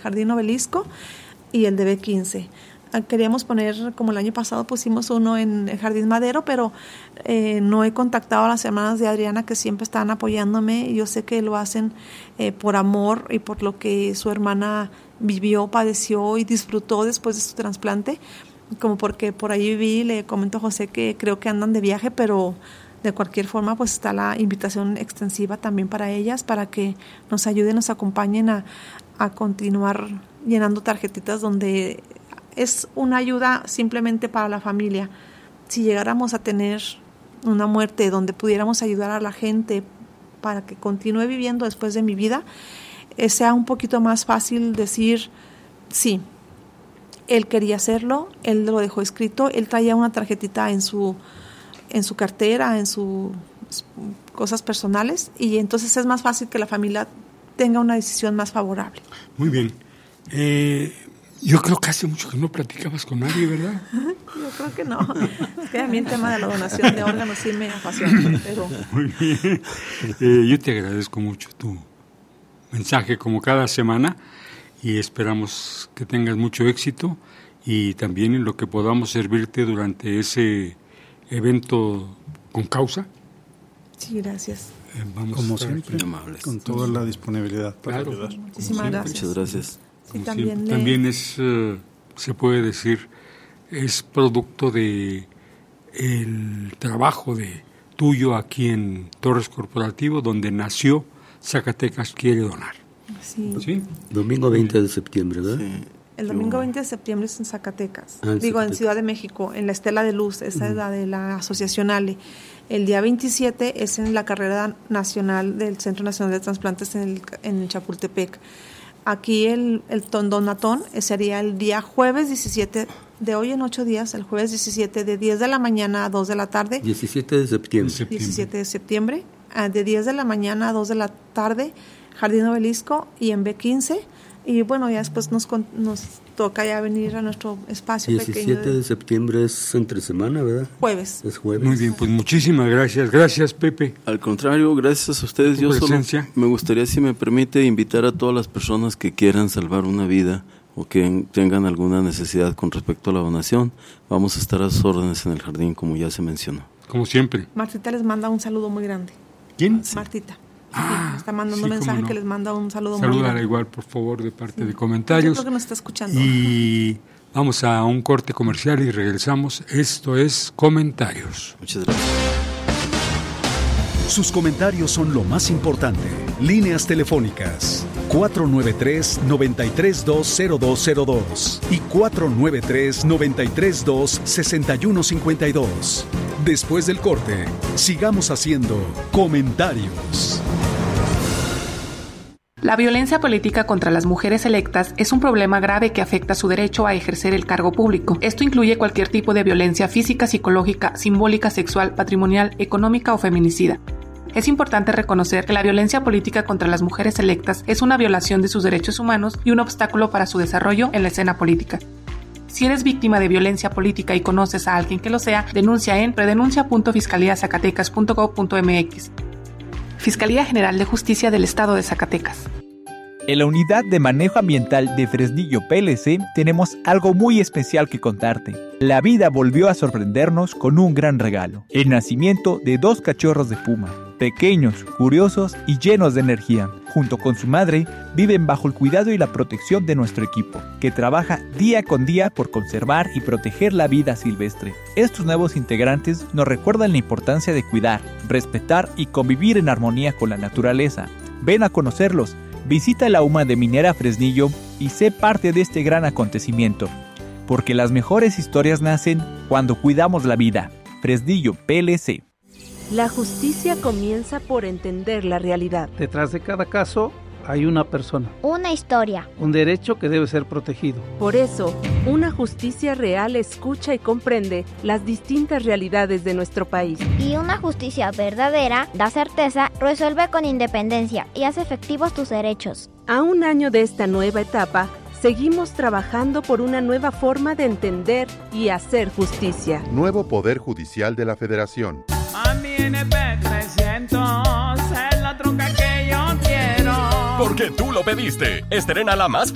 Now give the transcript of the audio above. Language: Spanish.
Jardín Obelisco y el de B15. Queríamos poner, como el año pasado pusimos uno en el Jardín Madero, pero no he contactado a las hermanas de Adriana, que siempre están apoyándome. Yo sé que lo hacen por amor y por lo que su hermana vivió, padeció y disfrutó después de su trasplante, como porque por ahí vi, le comento a José que creo que andan de viaje, pero de cualquier forma pues está la invitación extensiva también para ellas, para que nos ayuden, nos acompañen a continuar llenando tarjetitas donde es una ayuda simplemente para la familia. Si llegáramos a tener una muerte donde pudiéramos ayudar a la gente para que continúe viviendo después de mi vida, sea un poquito más fácil decir, sí, él quería hacerlo, él lo dejó escrito, él traía una tarjetita en su cartera, en sus cosas personales, y entonces es más fácil que la familia tenga una decisión más favorable. Muy bien. Yo creo que hace mucho que no platicabas con nadie, ¿verdad? Yo creo que no. Es que a mí el tema de la donación de órganos sí me apasiona. Pero... Muy bien. Yo te agradezco mucho tu mensaje como cada semana y esperamos que tengas mucho éxito y también en lo que podamos servirte durante ese evento con causa. Sí, gracias. Vamos como a estar siempre, amables. con toda la disponibilidad para ayudar. Muchísimas gracias. Muchas gracias. Sí, también es, se puede decir, es producto de el trabajo de tuyo aquí en Torres Corporativo, donde nació Zacatecas Quiere Donar. Sí. ¿Sí? Domingo 20 de septiembre, ¿verdad? Sí. El domingo 20 de septiembre es en Zacatecas. En en Ciudad de México, en la Estela de Luz, esa es la de la Asociación Ale. El día 27 es en la carrera nacional del Centro Nacional de Transplantes en Chapultepec. Aquí el donatón sería el día jueves 17, de hoy en 8 días, el jueves 17, de 10 de la mañana a 2 de la tarde. 17 de septiembre. 17 de septiembre, de 10 de la mañana a 2 de la tarde, Jardín Obelisco y en B15. Y bueno, ya después nos toca ya venir a nuestro espacio 17 pequeño. de septiembre es entre semana, ¿verdad? Jueves. Es jueves. Muy bien, pues muchísimas gracias. Gracias, Pepe. Al contrario, gracias a ustedes. Yo solo me gustaría, si me permite, invitar a todas las personas que quieran salvar una vida o que tengan alguna necesidad con respecto a la donación. Vamos a estar a sus órdenes en el jardín, como ya se mencionó. Como siempre. Martita les manda un saludo muy grande. ¿Quién? Martita. Está mandando un mensaje que les manda un saludo muy Salúdala grande. igual, por favor, de parte de comentarios. Yo creo que nos está escuchando. Y vamos a un corte comercial y regresamos. Esto es Comentarios. Muchas gracias. Sus comentarios son lo más importante. Líneas telefónicas 493-932-0202 y 493-932-6152. Después del corte, sigamos haciendo comentarios. La violencia política contra las mujeres electas es un problema grave que afecta su derecho a ejercer el cargo público. Esto incluye cualquier tipo de violencia física, psicológica, simbólica, sexual, patrimonial, económica o feminicida. Es importante reconocer que la violencia política contra las mujeres electas es una violación de sus derechos humanos y un obstáculo para su desarrollo en la escena política. Si eres víctima de violencia política y conoces a alguien que lo sea, denuncia en predenuncia.fiscaliazacatecas.gov.mx. Fiscalía General de Justicia del Estado de Zacatecas. En la Unidad de Manejo Ambiental de Fresnillo PLC tenemos algo muy especial que contarte. La vida volvió a sorprendernos con un gran regalo: el nacimiento de 2 cachorros de puma, pequeños, curiosos y llenos de energía. Junto con su madre, viven bajo el cuidado y la protección de nuestro equipo, que trabaja día con día por conservar y proteger la vida silvestre. Estos nuevos integrantes nos recuerdan la importancia de cuidar, respetar y convivir en armonía con la naturaleza. Ven a conocerlos. Visita la UMA de Minera Fresnillo y sé parte de este gran acontecimiento, porque las mejores historias nacen cuando cuidamos la vida. Fresnillo PLC. La justicia comienza por entender la realidad. Detrás de cada caso hay una persona. Una historia. Un derecho que debe ser protegido. Por eso, una justicia real escucha y comprende las distintas realidades de nuestro país. Y una justicia verdadera da certeza, resuelve con independencia y hace efectivos tus derechos. A un año de esta nueva etapa, seguimos trabajando por una nueva forma de entender y hacer justicia. Nuevo Poder Judicial de la Federación. A mi NP 300 es la troca que yo quiero. Porque tú lo pediste. Estrena la más